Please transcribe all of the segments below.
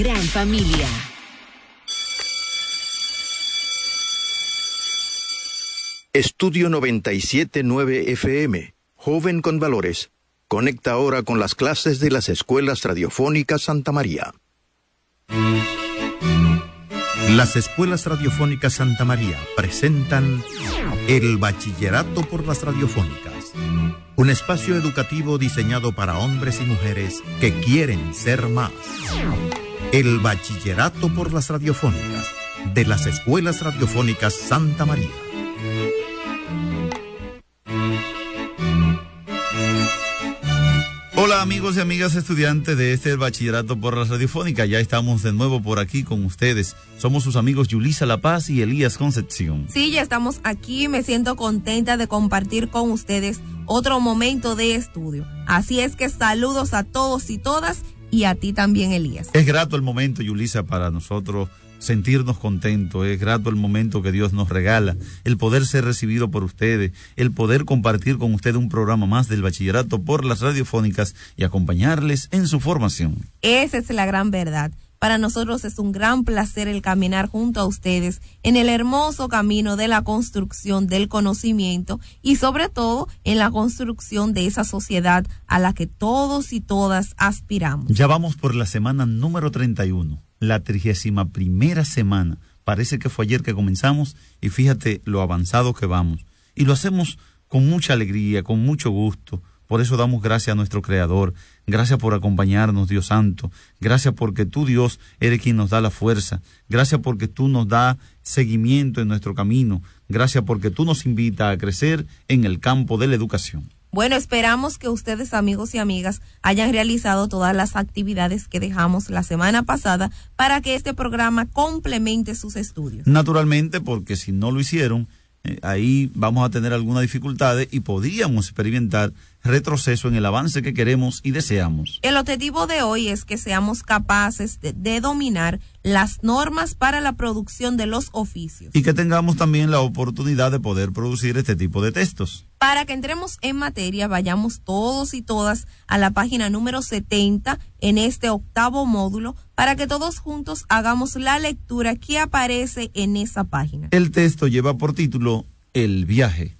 Gran familia. Estudio 97.9 FM. Joven con valores. Conecta ahora con las clases de las escuelas radiofónicas Santa María. Las escuelas radiofónicas Santa María presentan el Bachillerato por las Radiofónicas, un espacio educativo diseñado para hombres y mujeres que quieren ser más. El Bachillerato por las Radiofónicas de las escuelas radiofónicas Santa María. Hola amigos y amigas estudiantes de este Bachillerato por la Radiofónica, ya estamos de nuevo por aquí con ustedes. Somos sus amigos Yulisa La Paz y Elías Concepción. Sí, ya estamos aquí, me siento contenta de compartir con ustedes otro momento de estudio. Así es que saludos a todos y todas y a ti también, Elías. Es grato el momento, Yulisa, para nosotros sentirnos contentos, es grato el momento que Dios nos regala, el poder ser recibido por ustedes, el poder compartir con ustedes un programa más del Bachillerato por las Radiofónicas y acompañarles en su formación. Esa es la gran verdad. Para nosotros es un gran placer el caminar junto a ustedes en el hermoso camino de la construcción del conocimiento y sobre todo en la construcción de esa sociedad a la que todos y todas aspiramos. Ya vamos por la semana número 31. La 31ª semana. Parece que fue ayer que comenzamos y fíjate lo avanzado que vamos. Y lo hacemos con mucha alegría, con mucho gusto. Por eso damos gracias a nuestro Creador. Gracias por acompañarnos, Dios Santo. Gracias porque tú, Dios, eres quien nos da la fuerza. Gracias porque tú nos das seguimiento en nuestro camino. Gracias porque tú nos invitas a crecer en el campo de la educación. Bueno, esperamos que ustedes, amigos y amigas, hayan realizado todas las actividades que dejamos la semana pasada para que este programa complemente sus estudios. Naturalmente, porque si no lo hicieron, ahí vamos a tener algunas dificultades y podríamos experimentar retroceso en el avance que queremos y deseamos. El objetivo de hoy es que seamos capaces de dominar las normas para la producción de los oficios. Y que tengamos también la oportunidad de poder producir este tipo de textos. Para que entremos en materia, vayamos todos y todas a la página número 70 en este 8º módulo para que todos juntos hagamos la lectura que aparece en esa página. El texto lleva por título El viaje.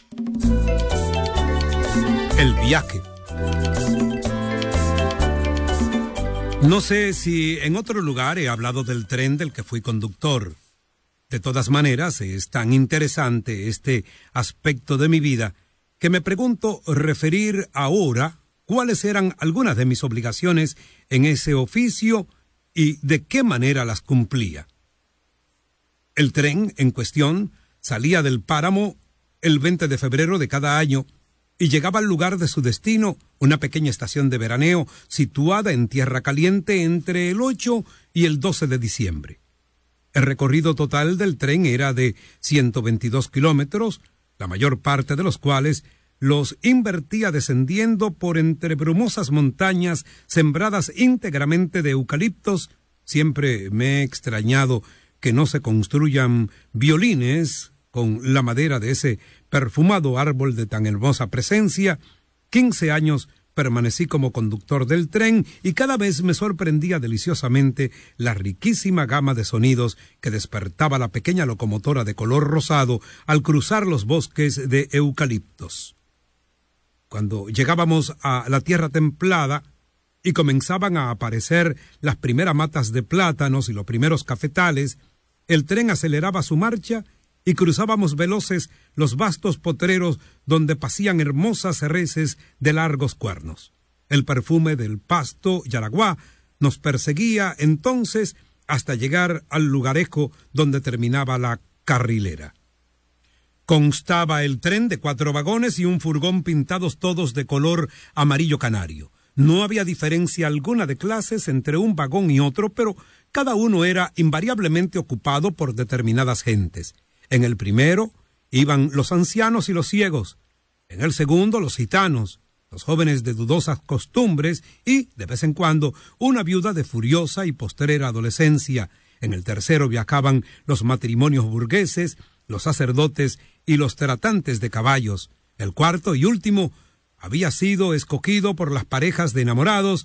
El viaje. No sé si en otro lugar he hablado del tren del que fui conductor. De todas maneras, es tan interesante este aspecto de mi vida que me pregunto referir ahora cuáles eran algunas de mis obligaciones en ese oficio y de qué manera las cumplía. El tren en cuestión salía del páramo el 20 de febrero de cada año y llegaba al lugar de su destino, una pequeña estación de veraneo situada en Tierra Caliente entre el 8 y el 12 de diciembre. El recorrido total del tren era de 122 kilómetros, la mayor parte de los cuales los invertía descendiendo por entre brumosas montañas sembradas íntegramente de eucaliptos. Siempre me he extrañado que no se construyan violines con la madera de ese perfumado árbol de tan hermosa presencia. 15 años permanecí como conductor del tren y cada vez me sorprendía deliciosamente la riquísima gama de sonidos que despertaba la pequeña locomotora de color rosado al cruzar los bosques de eucaliptos. Cuando llegábamos a la tierra templada y comenzaban a aparecer las primeras matas de plátanos y los primeros cafetales, el tren aceleraba su marcha y cruzábamos veloces los vastos potreros donde pasían hermosas reses de largos cuernos. El perfume del pasto yaraguá nos perseguía entonces hasta llegar al lugarejo donde terminaba la carrilera. Constaba el tren de 4 vagones y un furgón pintados todos de color amarillo canario. No había diferencia alguna de clases entre un vagón y otro, pero cada uno era invariablemente ocupado por determinadas gentes. En el primero iban los ancianos y los ciegos, en el segundo los gitanos, los jóvenes de dudosas costumbres y, de vez en cuando, una viuda de furiosa y postrera adolescencia. En el tercero viajaban los matrimonios burgueses, los sacerdotes y los tratantes de caballos. El cuarto y último había sido escogido por las parejas de enamorados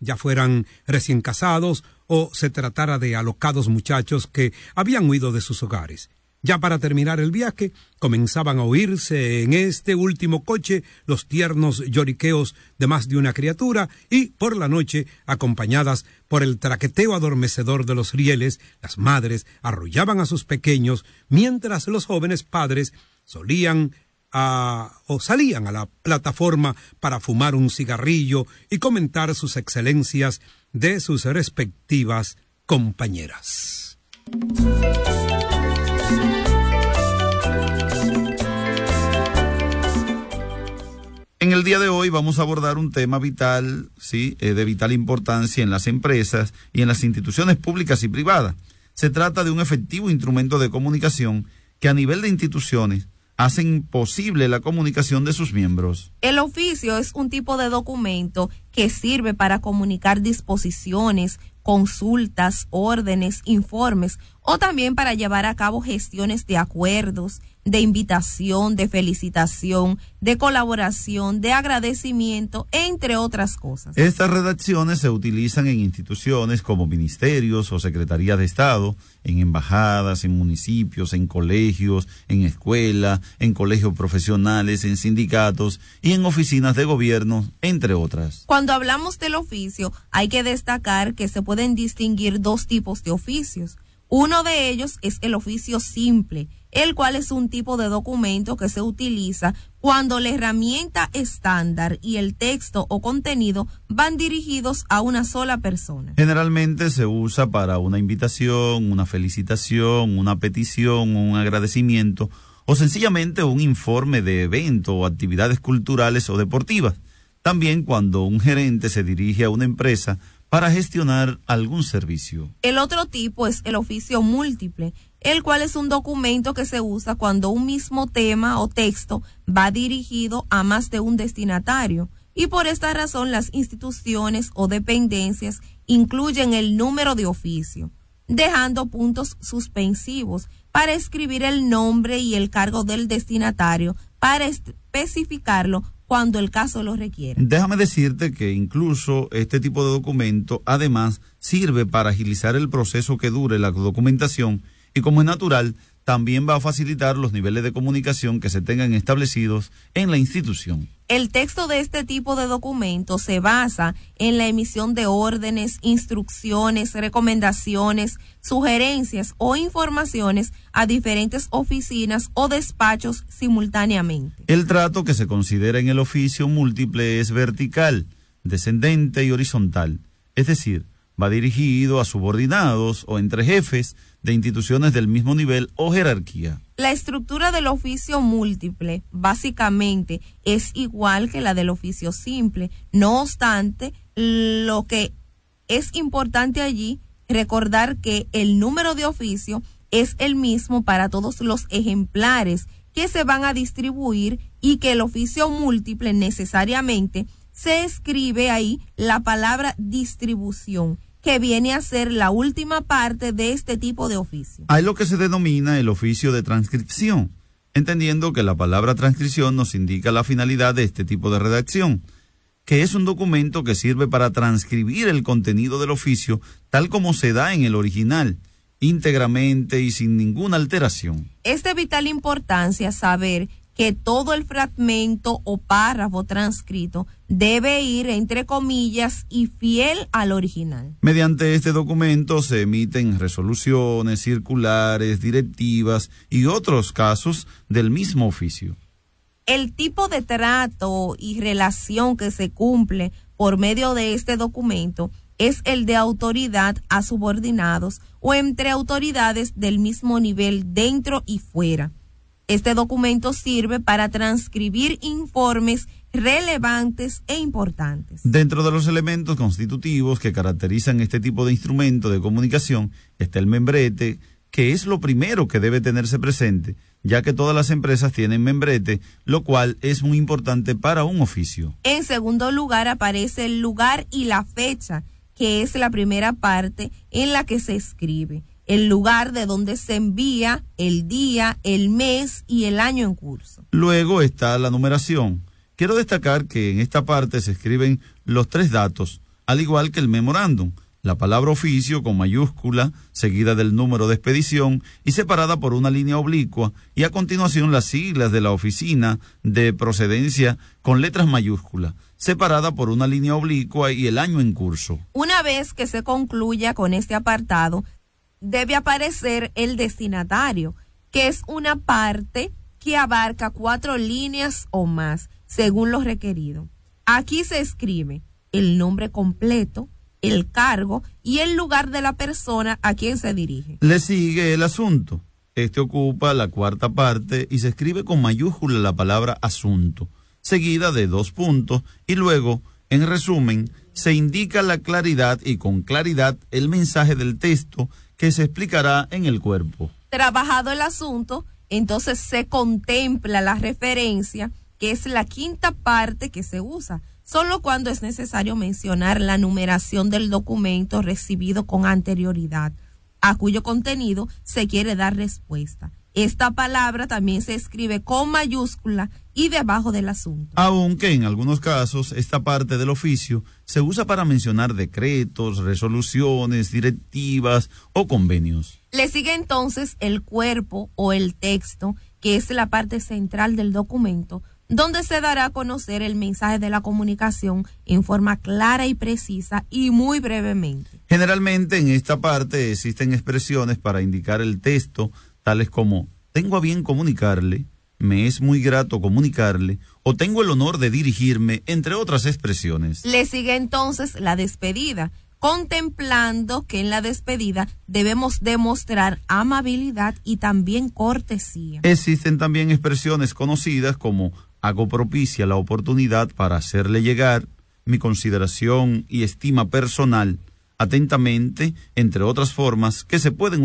ya fueran recién casados o se tratara de alocados muchachos que habían huido de sus hogares. Ya para terminar el viaje, comenzaban a oírse en este último coche los tiernos lloriqueos de más de una criatura y, por la noche, acompañadas por el traqueteo adormecedor de los rieles, las madres arrullaban a sus pequeños, mientras los jóvenes padres salían a la plataforma para fumar un cigarrillo y comentar sus excelencias de sus respectivas compañeras. En el día de hoy vamos a abordar un tema vital, sí, de vital importancia en las empresas y en las instituciones públicas y privadas. Se trata de un efectivo instrumento de comunicación que a nivel de instituciones hacen posible la comunicación de sus miembros. El oficio es un tipo de documento que sirve para comunicar disposiciones, consultas, órdenes, informes o también para llevar a cabo gestiones de acuerdos, de invitación, de felicitación, de colaboración, de agradecimiento, entre otras cosas. Estas redacciones se utilizan en instituciones como ministerios o secretarías de Estado, en embajadas, en municipios, en colegios, en escuelas, en colegios profesionales, en sindicatos y en oficinas de gobierno, entre otras. Cuando hablamos del oficio, hay que destacar que se pueden distinguir dos tipos de oficios. Uno de ellos es el oficio simple, el cual es un tipo de documento que se utiliza cuando la herramienta estándar y el texto o contenido van dirigidos a una sola persona. Generalmente se usa para una invitación, una felicitación, una petición, un agradecimiento o sencillamente un informe de evento o actividades culturales o deportivas. También cuando un gerente se dirige a una empresa para gestionar algún servicio. El otro tipo es el oficio múltiple, el cual es un documento que se usa cuando un mismo tema o texto va dirigido a más de un destinatario. Y por esta razón las instituciones o dependencias incluyen el número de oficio, dejando puntos suspensivos para escribir el nombre y el cargo del destinatario para especificarlo cuando el caso lo requiere. Déjame decirte que incluso este tipo de documento además sirve para agilizar el proceso que dure la documentación y, como es natural, también va a facilitar los niveles de comunicación que se tengan establecidos en la institución. El texto de este tipo de documento se basa en la emisión de órdenes, instrucciones, recomendaciones, sugerencias o informaciones a diferentes oficinas o despachos simultáneamente. El trato que se considera en el oficio múltiple es vertical, descendente y horizontal, es decir, va dirigido a subordinados o entre jefes de instituciones del mismo nivel o jerarquía. La estructura del oficio múltiple básicamente es igual que la del oficio simple. No obstante, lo que es importante allí recordar que el número de oficio es el mismo para todos los ejemplares que se van a distribuir y que el oficio múltiple necesariamente se escribe ahí la palabra distribución, que viene a ser la última parte de este tipo de oficio. Hay lo que se denomina el oficio de transcripción, entendiendo que la palabra transcripción nos indica la finalidad de este tipo de redacción, que es un documento que sirve para transcribir el contenido del oficio tal como se da en el original, íntegramente y sin ninguna alteración. Es de vital importancia saber que todo el fragmento o párrafo transcrito debe ir entre comillas y fiel al original. Mediante este documento se emiten resoluciones, circulares, directivas y otros casos del mismo oficio. El tipo de trato y relación que se cumple por medio de este documento es el de autoridad a subordinados o entre autoridades del mismo nivel dentro y fuera. Este documento sirve para transcribir informes relevantes e importantes. Dentro de los elementos constitutivos que caracterizan este tipo de instrumento de comunicación está el membrete, que es lo primero que debe tenerse presente, ya que todas las empresas tienen membrete, lo cual es muy importante para un oficio. En segundo lugar aparece el lugar y la fecha, que es la primera parte en la que se escribe. El lugar de donde se envía, el día, el mes y el año en curso. Luego está la numeración. Quiero destacar que en esta parte se escriben los tres datos, al igual que el memorándum. La palabra oficio con mayúscula, seguida del número de expedición y separada por una línea oblicua, y a continuación las siglas de la oficina de procedencia con letras mayúsculas, separada por una línea oblicua y el año en curso. Una vez que se concluya con este apartado, debe aparecer el destinatario, que es una parte que abarca 4 líneas o más, según lo requerido. Aquí se escribe el nombre completo, el cargo y el lugar de la persona a quien se dirige. Le sigue el asunto. Este ocupa la 4ª parte y se escribe con mayúscula la palabra asunto, seguida de 2 puntos, y luego, en resumen, se indica la claridad y con claridad el mensaje del texto que se explicará en el cuerpo. Trabajado el asunto, entonces se contempla la referencia, que es la 5ª parte que se usa, solo cuando es necesario mencionar la numeración del documento recibido con anterioridad, a cuyo contenido se quiere dar respuesta. Esta palabra también se escribe con mayúscula y debajo del asunto. Aunque en algunos casos esta parte del oficio se usa para mencionar decretos, resoluciones, directivas o convenios. Le sigue entonces el cuerpo o el texto, que es la parte central del documento, donde se dará a conocer el mensaje de la comunicación en forma clara y precisa y muy brevemente. Generalmente en esta parte existen expresiones para indicar el texto, tales como tengo a bien comunicarle, me es muy grato comunicarle o tengo el honor de dirigirme, entre otras expresiones. Le sigue entonces la despedida, contemplando que en la despedida debemos demostrar amabilidad y también cortesía. Existen también expresiones conocidas como hago propicia la oportunidad para hacerle llegar mi consideración y estima personal, atentamente, entre otras formas que se pueden